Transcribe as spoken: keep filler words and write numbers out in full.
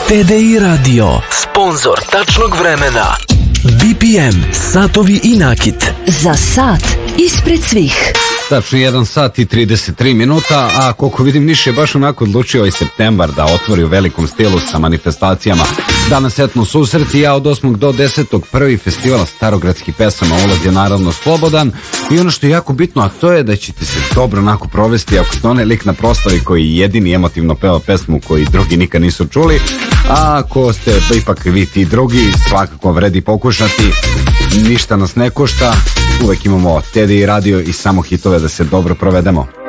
T D I Radio, sponzor tačnog vremena. B P M, satovi i nakit. Za sat ispred svih. Tačno jedan sat i trideset tri minuta, a koliko vidim Niš je baš onako odlučio ovaj septembar da otvori u velikom stilu sa manifestacijama. Danas etno susret i ja od osmog do desetog prvi festival starogradskih pesama, ulaz je naravno slobodan i ono što je jako bitno, a to je da ćete se dobro onako provesti ako ste onaj lik na proslavi koji jedini emotivno peva pesmu koji drugi nikad nisu čuli, a ako ste ipak vi ti drugi, svakako vredi pokušati, ništa nas ne košta, uvek imamo T D I radio i samo hitove da se dobro provedemo.